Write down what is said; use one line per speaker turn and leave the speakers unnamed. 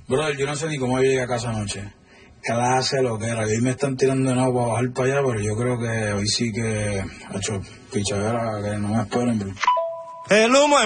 Brother, yo no sé ni cómo llegué a casa anoche. Clase lo que era. Hoy me están tirando de nuevo para bajar para allá, pero yo creo que hoy sí que ha hecho pichadera, que no me esperen, bro.
El humo